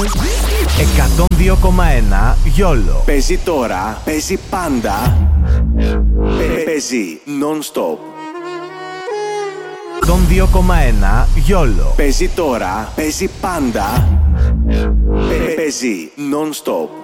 102,1 YOLO. Παίζει τώρα, παίζει πάντα. Παίζει non-stop. 102,1 YOLO. Παίζει τώρα, παίζει πάντα. Παίζει non-stop.